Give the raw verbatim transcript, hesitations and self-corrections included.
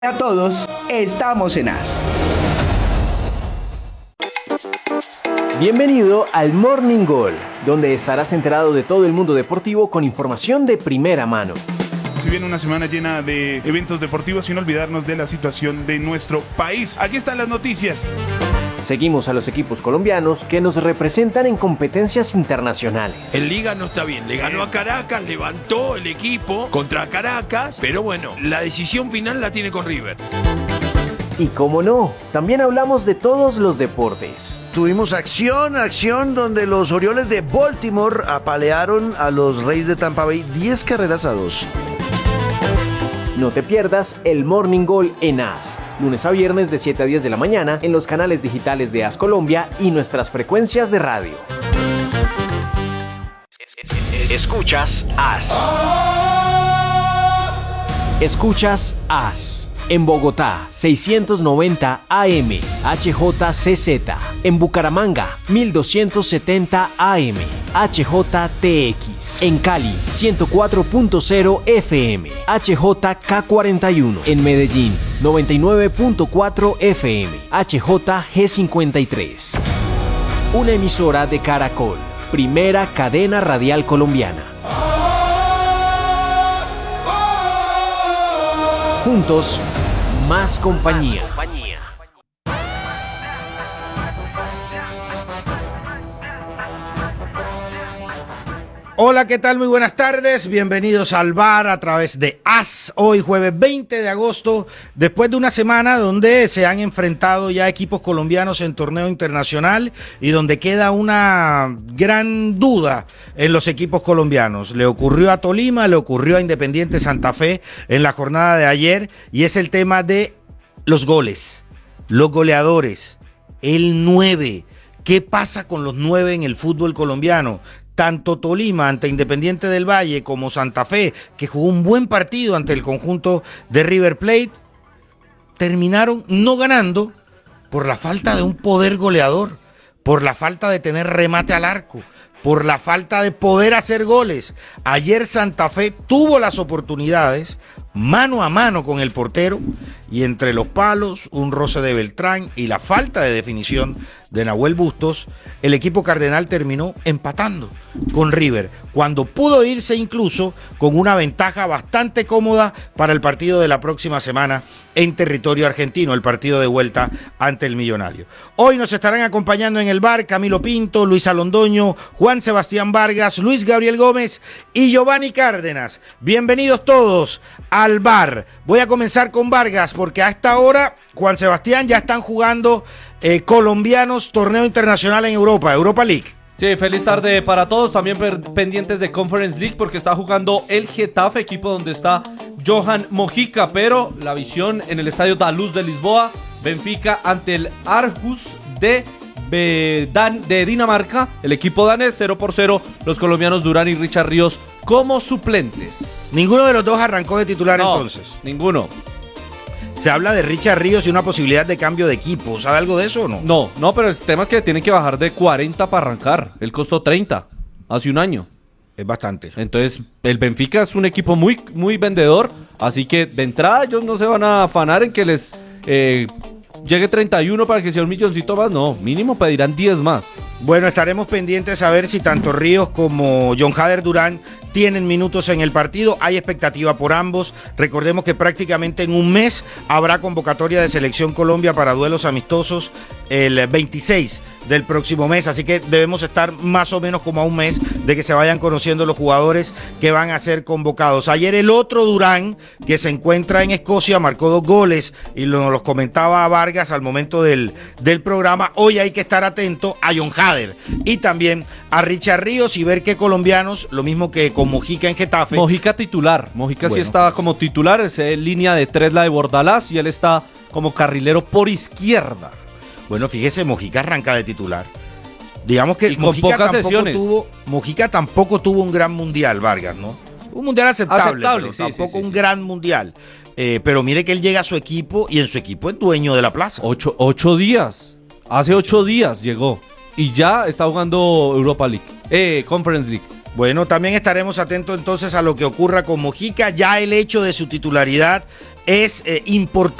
A todos, estamos en AS. Bienvenido al Morning Goal, donde estarás enterado de todo el mundo deportivo con información de primera mano. Si viene una semana llena de eventos deportivos, sin olvidarnos de la situación de nuestro país. Aquí están las noticias. Seguimos a los equipos colombianos que nos representan en competencias internacionales. En Liga no está bien, le ganó a Caracas, levantó el equipo contra Caracas, pero bueno, la decisión final la tiene con River. Y cómo no, también hablamos de todos los deportes. Tuvimos acción, acción donde los Orioles de Baltimore apalearon a los Reyes de Tampa Bay diez carreras a dos. No te pierdas el Morning Goal en AS, lunes a viernes de siete a diez de la mañana en los canales digitales de AS Colombia y nuestras frecuencias de radio. Escuchas AS. Escuchas AS. En Bogotá, seiscientos noventa A M, H J C Z. En Bucaramanga, mil doscientos setenta A M, H J T X. En Cali, ciento cuatro punto cero F M, H J K cuarenta y uno. En Medellín, noventa y nueve punto cuatro F M, H J G cincuenta y tres. Una emisora de Caracol, primera cadena radial colombiana. Juntos, más compañía. Hola, ¿qué tal? Muy buenas tardes. Bienvenidos al bar a través de AS. Hoy jueves veinte de agosto, después de una semana donde se han enfrentado ya equipos colombianos en torneo internacional y donde queda una gran duda en los equipos colombianos. Le ocurrió a Tolima, le ocurrió a Independiente Santa Fe en la jornada de ayer y es el tema de los goles, los goleadores, el nueve. ¿Qué pasa con los nueve en el fútbol colombiano? Tanto Tolima ante Independiente del Valle como Santa Fe, que jugó un buen partido ante el conjunto de River Plate, terminaron no ganando por la falta de un poder goleador, por la falta de tener remate al arco, por la falta de poder hacer goles. Ayer Santa Fe tuvo las oportunidades mano a mano con el portero y entre los palos, un roce de Beltrán y la falta de definición de Nahuel Bustos, el equipo cardenal terminó empatando con River, cuando pudo irse incluso con una ventaja bastante cómoda para el partido de la próxima semana en territorio argentino, el partido de vuelta ante el Millonario. Hoy nos estarán acompañando en el bar Camilo Pinto, Luisa Londoño, Juan Sebastián Vargas, Luis Gabriel Gómez y Giovanni Cárdenas. Bienvenidos todos al bar. Voy a comenzar con Vargas porque a esta hora, Juan Sebastián, ya están jugando eh, colombianos torneo internacional en Europa, Europa League. Sí, feliz tarde para todos, también pendientes de Conference League porque está jugando el Getafe, equipo donde está Johan Mojica, pero la visión en el estadio Da Luz de Lisboa, Benfica ante el Aarhus de, de Dinamarca, el equipo danés cero por cero, los colombianos Durán y Richard Ríos como suplentes. Ninguno de los dos arrancó de titular no, entonces. Ninguno. Se habla de Richard Ríos y una posibilidad de cambio de equipo. ¿Sabe algo de eso o no? No, no, pero el tema es que tienen que bajar de cuarenta para arrancar. Él costó treinta hace un año. Es bastante. Entonces, el Benfica es un equipo muy, muy vendedor. Así que de entrada ellos no se van a afanar en que les eh, llegue treinta y uno para que sea un milloncito más. No, mínimo pedirán diez más. Bueno, estaremos pendientes a ver si tanto Ríos como John Hader Durán tienen minutos en el partido. Hay expectativa por ambos. Recordemos que prácticamente en un mes habrá convocatoria de Selección Colombia para duelos amistosos el veintiséis del próximo mes, así que debemos estar más o menos como a un mes de que se vayan conociendo los jugadores que van a ser convocados. Ayer el otro Durán, que se encuentra en Escocia, marcó dos goles y lo, nos los comentaba Vargas al momento del, del programa. Hoy hay que estar atento a John Hader y también a Richard Ríos y ver qué colombianos, lo mismo que con Mojica en Getafe. Mojica titular, Mojica bueno, sí está como titular, es en línea de tres la de Bordalás y él está como carrilero por izquierda. Bueno, fíjese, Mojica arranca de titular. Digamos que y con Mojica, pocas tampoco sesiones. tuvo, Mojica tampoco tuvo un gran mundial, Vargas, ¿no? Un mundial aceptable, aceptable pero sí, tampoco sí, sí, un sí. gran mundial. Eh, pero mire que él llega a su equipo y en su equipo es dueño de la plaza. Ocho, ocho días, hace ocho días llegó y ya está jugando Europa League, eh, Conference League. Bueno, también estaremos atentos entonces a lo que ocurra con Mojica. Ya el hecho de su titularidad es eh, importante